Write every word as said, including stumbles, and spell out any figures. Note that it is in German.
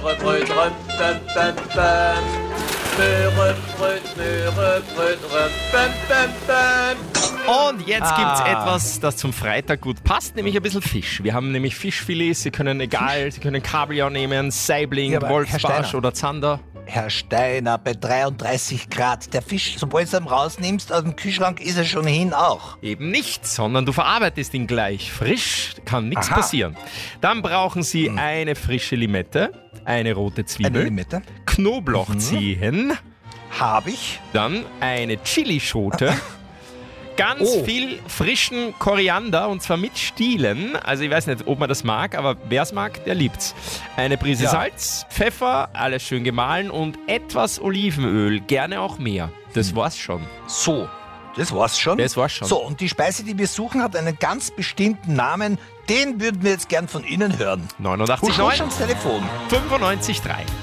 Möhrebröt, röm, bäm, bäm, bäm. Möhrebröt, Möhrebröt, röm, bäm, bäm, bäm. Und jetzt Ah. gibt's etwas, das zum Freitag gut passt, nämlich ein bisschen Fisch. Wir haben nämlich Fischfilets, Sie können egal, Sie können Kabeljau nehmen, Saibling, Ja, aber Herr Wolfsbarsch Steiner. oder Zander. Herr Steiner, bei dreiunddreißig Grad, der Fisch, sobald du ihn rausnimmst aus dem Kühlschrank, ist er schon hin auch. Eben nicht, sondern du verarbeitest ihn gleich frisch, kann nichts Aha. passieren. Dann brauchen Sie eine frische Limette, eine rote Eine Zwiebel, Limette Knoblauchzehen, habe ich. dann eine Chilischote, ganz Oh. viel frischen Koriander und zwar mit Stielen. Also ich weiß nicht, ob man das mag, aber wer es mag, der liebt's. Eine Prise Ja. Salz, Pfeffer, alles schön gemahlen und etwas Olivenöl, gerne auch mehr. Das war's schon. So, das war's schon. Das war's schon. So, und die Speise, die wir suchen, hat einen ganz bestimmten Namen. Den würden wir jetzt gern von Ihnen hören. neunundachtzig Husch, Komma husch neun, ans Telefon. fünfundneunzig Komma drei.